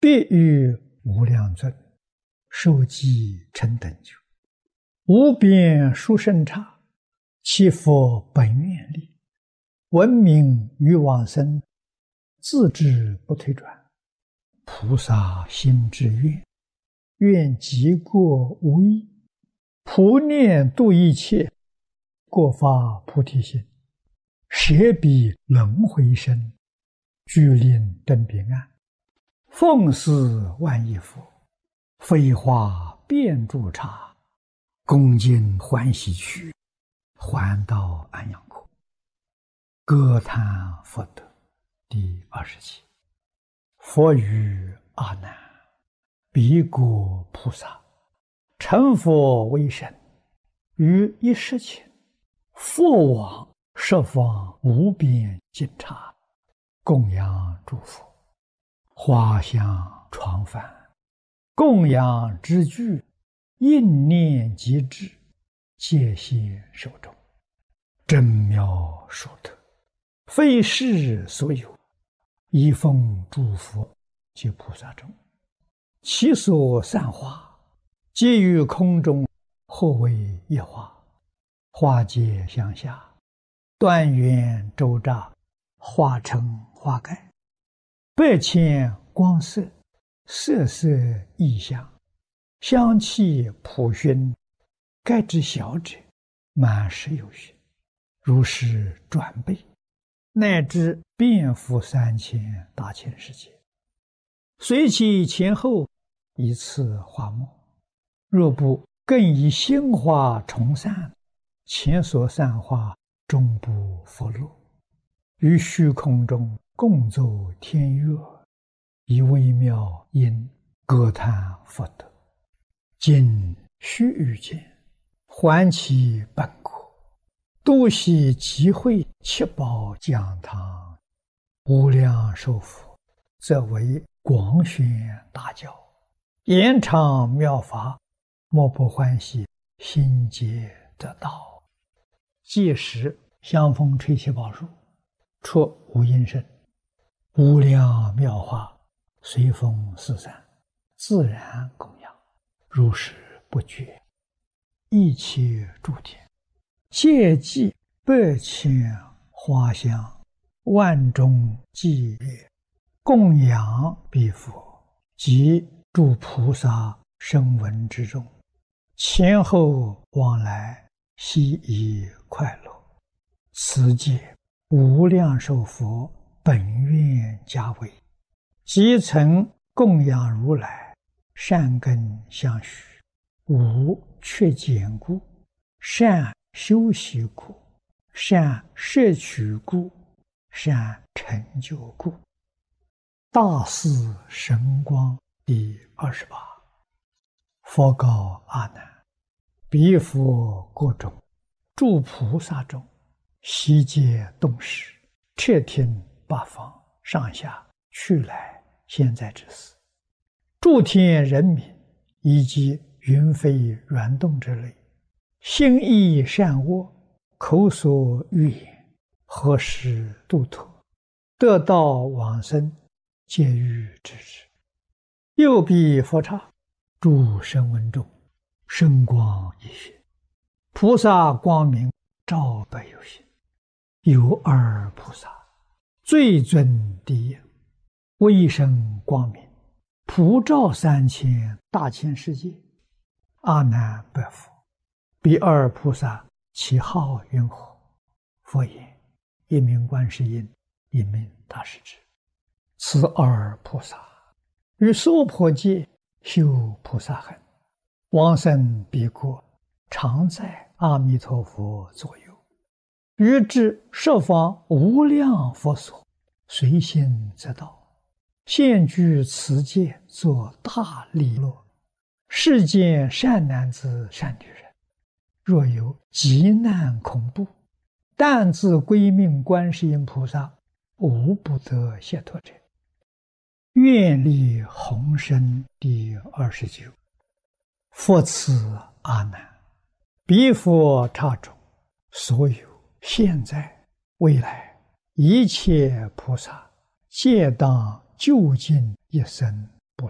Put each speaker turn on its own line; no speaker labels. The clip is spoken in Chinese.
必欲无量尊，受记成等觉，无边殊胜刹，其佛本愿力，闻名于往生，自知不退转。菩萨心之愿，愿极过无异，普念度一切，过发菩提心，舍彼轮回身，具令登彼岸，奉事万亿佛，飞花遍诸刹，恭敬欢喜去，还到安阳国。歌叹佛德第27。佛语阿难：彼国菩萨成佛为身，于一时前，复往十方无边尽刹，供养诸佛，花香床幡，供养之具，应念即至，戒谢手中，真妙殊特，非世所有，以奉诸佛及菩萨中，其所散花，皆于空中，或为一花，花皆相下，端圆周匝，花成花盖，百千光色，色色异香，香气普熏，盖之小者满10有余，如是转倍，乃至遍覆3000大千世界，随其前后以次花末，若不更以新花重散，前所散花终不复落，于虚空中共奏天乐，以微妙音歌叹佛德，今须臾间，还其本国，度悉集会七宝讲堂，无量寿佛，则为广宣大教，延长妙法，莫不欢喜，心皆得道。届时香风吹气宝树，出无音声，无量妙法随风四散，自然供养，如是不绝。一切诸天皆祭百千花香，万众伎乐，供养彼佛及诸菩萨声闻之中，前后往来，悉以快乐。此界无量寿佛本愿家为，即曾供养如来，善根相续，无缺减故，善修习故，善摄取故，善成就故。大士神光第28。佛告阿难：彼佛国中，诸菩萨中，悉皆动识，彻听八方上下去来现在之事，诸天人民以及云飞软动之类，心意善恶，口所欲言，何时度脱，得道往生，皆欲知之。右彼佛刹，诸声闻中，声光一现，菩萨光明照百有心，有二菩萨，最尊第一，威声光明，普照3000大千世界。阿难白佛：彼二菩萨其号云何？佛言：一名观世音，一名大势至。此二菩萨于娑婆界修菩萨行，往生彼国，常在阿弥陀佛左右，于至十方无量佛所，随心则到，现居此界，作大利乐。世间善男子善女人，若有急难恐怖，但自归命观世音菩萨，无不得解脱者。愿力宏深第29。佛此阿难：彼佛刹中，所有现在未来一切菩萨，皆当究竟一生